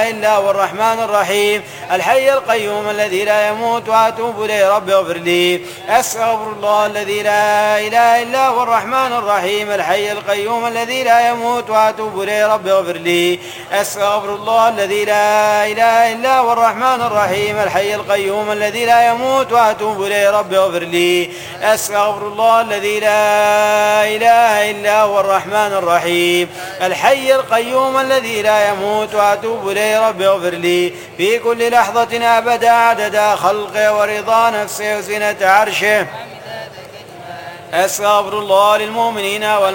إلا هو الرحمن الرحيم الحي القيوم الذي لا يموت وأتوب إليه رب اغفر لي. أستغفر الله الذي لا إله إلا هو الرحمن الرحيم الحي القيوم الذي لا يموت وأتوب إليه رب اغفر لي. أستغفر الله الذي لا إله إلا هو الرحمن الرحيم الحي القيوم الذي لا يموت وأتوب إليه رب اغفر لي. أستغفر الله الذي لا إله إلا هو الرحمن الرحيم الحي القيوم الذي لا يموت وأتوب إليه رب اغفر لي في كل لحظة أبدا عدد خلقه ورضا نفسه وزنة عرشه. أستغفر الله للمؤمنين